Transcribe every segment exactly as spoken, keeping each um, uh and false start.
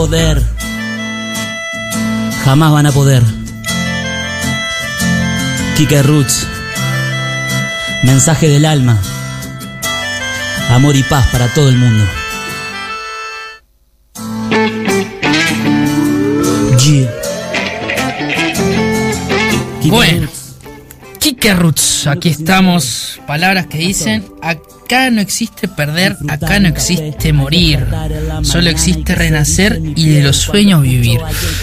Poder. Jamás van a poder. Quique Roots. Mensaje del alma. Amor y paz para todo el mundo. Yeah. Bueno, Quique Roots, aquí estamos. Palabras que dicen: acá no existe perder, acá no existe morir, solo existe renacer y de los sueños vivir.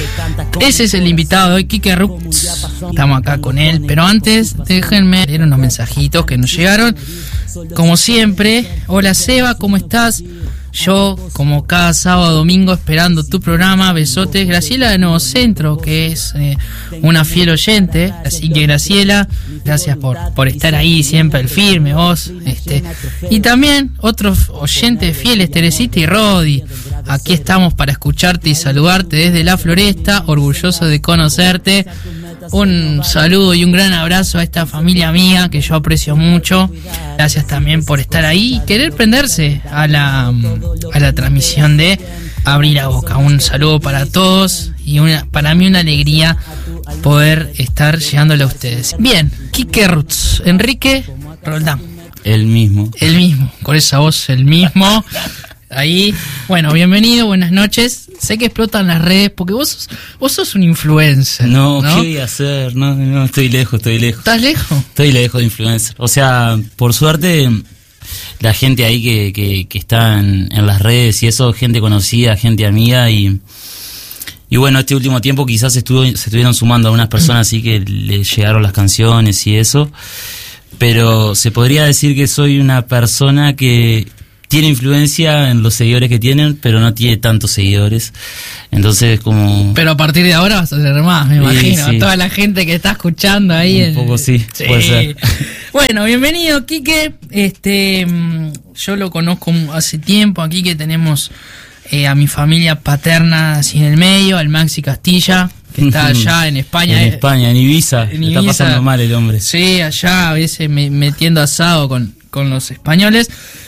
Ese es el invitado de hoy, Quique Roots. Estamos acá con él, pero antes déjenme leer unos mensajitos que nos llegaron. Como siempre, hola Seba, ¿cómo estás? Yo, como cada sábado domingo, esperando tu programa. Besotes. Graciela de Nuevo Centro, que es eh, una fiel oyente. Así que Graciela, gracias por, por estar ahí siempre al firme, vos. Este. Y también otros oyentes fieles, Teresita y Rodi. Aquí estamos para escucharte y saludarte desde la Floresta, orgulloso de conocerte. Un saludo y un gran abrazo a esta familia mía que yo aprecio mucho. Gracias también por estar ahí y querer prenderse a la, a la transmisión de Abrir la Boca. Un saludo para todos y una, para mí una alegría poder estar llegándole a ustedes. Bien, Quique Roots, Enrique Roldán. El mismo. El mismo, con esa voz, el mismo. Ahí, bueno, bienvenido, buenas noches. Sé que explotan las redes porque vos sos, vos sos un influencer. No, ¿no? ¿Qué voy a hacer? No, no, estoy lejos, estoy lejos. ¿Estás lejos? Estoy lejos de influencer. O sea, por suerte, la gente ahí que, que, que está en, en las redes y eso, gente conocida, gente amiga y... Y bueno, este último tiempo quizás estuvo, se estuvieron sumando a unas personas así que le llegaron las canciones y eso. Pero se podría decir que soy una persona que... tiene influencia en los seguidores que tienen, pero no tiene tantos seguidores. Entonces, como... Pero a partir de ahora vas a hacer más, me imagino. Sí, sí. Toda la gente que está escuchando ahí. Un poco sí, sí, puede ser. Bueno, bienvenido, Quique. Este, yo lo conozco hace tiempo. Aquí que tenemos eh, a mi familia paterna así en el medio, al Maxi Castilla, que está allá en España. En España, en Ibiza. En Ibiza. Está pasando mal el hombre. Sí, allá a veces me, metiendo asado con, con los españoles.